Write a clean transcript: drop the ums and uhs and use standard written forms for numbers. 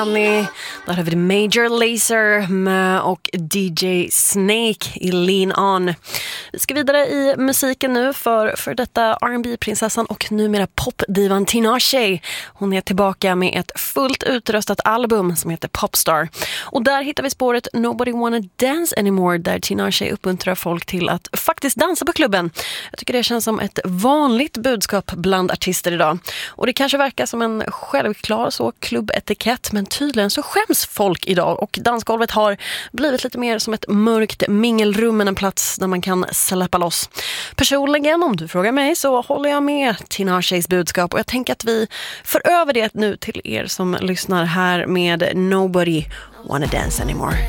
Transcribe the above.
Där har vi Major Lazer och DJ Snake i Lean On. Vi ska vidare i musiken nu för detta R&B-prinsessan och numera popdivan Tinashe. Hon är tillbaka med ett fullt utröstat album som heter Popstar. Och där hittar vi spåret Nobody Wanna Dance Anymore, där Tinashe uppmuntrar folk till att faktiskt dansa på klubben. Jag tycker det känns som ett vanligt budskap bland artister idag. Och det kanske verkar som en självklar så klubbetikett, men tydligen så skäms folk idag och dansgolvet har blivit lite mer som ett mörkt mingelrum än en plats där man kan släppa loss. Personligen, om du frågar mig, så håller jag med Tinashes budskap och jag tänker att vi för över det nu till er som lyssnar här med Nobody Wanna Dance Anymore.